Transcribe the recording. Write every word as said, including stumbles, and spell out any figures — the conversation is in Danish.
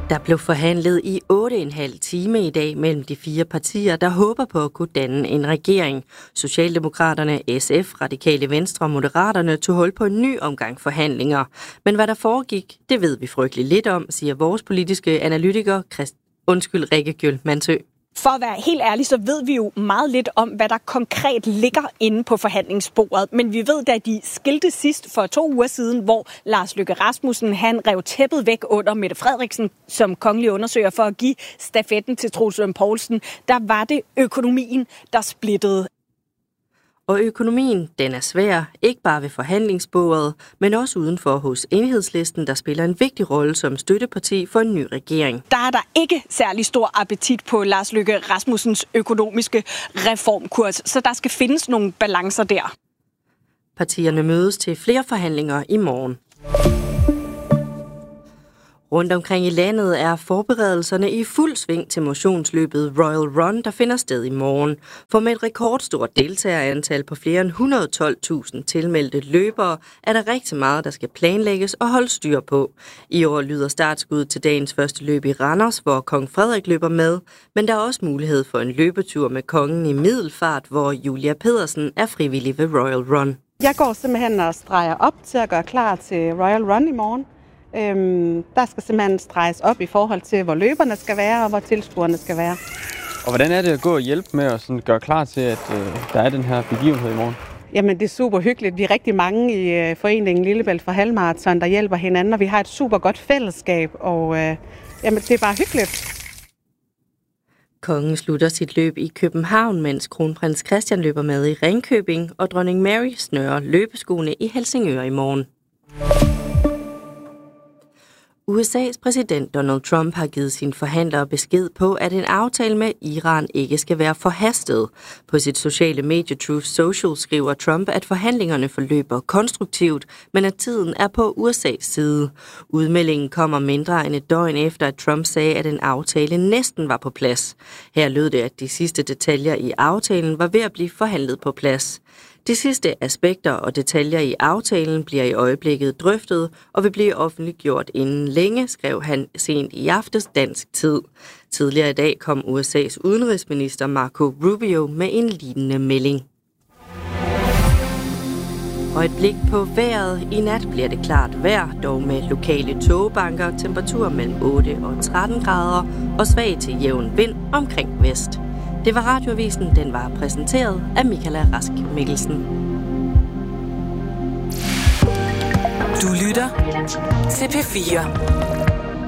Der blev forhandlet i otte og en halv time i dag mellem de fire partier, der håber på at kunne danne en regering. Socialdemokraterne, S F, Radikale Venstre og Moderaterne tog hul på en ny omgang forhandlinger. Men hvad der foregik, det ved vi frygtelig lidt om, siger vores politiske analytiker, Christ... Undskyld, Rikke Gjøl Mansø. For at være helt ærlig, så ved vi jo meget lidt om, hvad der konkret ligger inde på forhandlingsbordet. Men vi ved, da de skilte sidst for to uger siden, hvor Lars Løkke Rasmussen han rev tæppet væk under Mette Frederiksen som kongelig undersøger for at give stafetten til Troels Lund Poulsen, der var det økonomien, der splittede. Og økonomien, den er svær, ikke bare ved forhandlingsbordet, men også udenfor hos Enhedslisten, der spiller en vigtig rolle som støtteparti for en ny regering. Der er der ikke særlig stor appetit på Lars Løkke Rasmussens økonomiske reformkurs, så der skal findes nogle balancer der. Partierne mødes til flere forhandlinger i morgen. Rundt omkring i landet er forberedelserne i fuld sving til motionsløbet Royal Run, der finder sted i morgen. For med et rekordstort deltagerantal på flere end et hundrede og tolv tusind tilmeldte løbere, er der rigtig meget, der skal planlægges og holde styr på. I år lyder startskud til dagens første løb i Randers, hvor kong Frederik løber med, men der er også mulighed for en løbetur med kongen i Middelfart, hvor Julia Pedersen er frivillig ved Royal Run. Jeg går simpelthen og streger op til at gøre klar til Royal Run i morgen. Øhm, der skal simpelthen streges op i forhold til, hvor løberne skal være og hvor tilskuerne skal være. Og hvordan er det at gå og hjælpe med at sådan gøre klar til, at øh, der er den her begivenhed i morgen? Jamen, det er super hyggeligt. Vi er rigtig mange i øh, foreningen Lillebælt for Halvmarathon, der hjælper hinanden, og vi har et super godt fællesskab, og øh, jamen, det er bare hyggeligt. Kongen slutter sit løb i København, mens kronprins Christian løber med i Ringkøbing, og dronning Mary snører løbeskoene i Helsingør i morgen. U S A's præsident Donald Trump har givet sine forhandlere besked på, at en aftale med Iran ikke skal være forhastet. På sit sociale medie Truth Social skriver Trump, at forhandlingerne forløber konstruktivt, men at tiden er på U S A's side. Udmeldingen kommer mindre end et døgn efter, at Trump sagde, at en aftale næsten var på plads. Her lød det, at de sidste detaljer i aftalen var ved at blive forhandlet på plads. De sidste aspekter og detaljer i aftalen bliver i øjeblikket drøftet og vil blive offentliggjort inden længe, skrev han sent i aftes dansk tid. Tidligere i dag kom U S A's udenrigsminister Marco Rubio med en lignende melding. Og et blik på vejret. I nat bliver det klart vejr, dog med lokale tågebanker, temperatur mellem otte og tretten grader og svag til jævn vind omkring vest. Det var Radioavisen, den var præsenteret af Michaela Rask Mikkelsen. Du lytter til P fire.